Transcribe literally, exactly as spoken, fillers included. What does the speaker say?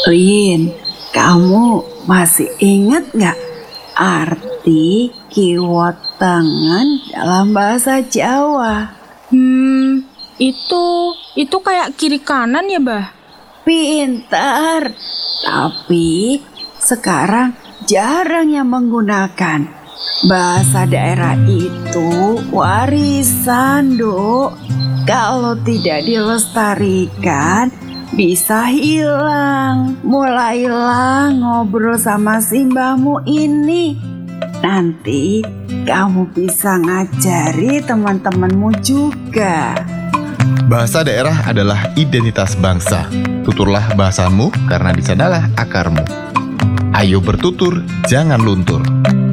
Lin, kamu masih ingat nggak arti kiwot tangan dalam bahasa Jawa? Hmm, itu, itu kayak kiri kanan ya, Bah? Pintar, tapi sekarang jarang yang menggunakan. Bahasa daerah itu warisan, Dok. Kalau tidak dilestarikan, bisa hilang. Mulailah ngobrol sama simbahmu ini. Nanti kamu bisa ngajari teman-temanmu juga. Bahasa daerah adalah identitas bangsa. Tuturlah bahasamu karena di sanalah akarmu. Ayo bertutur, jangan luntur.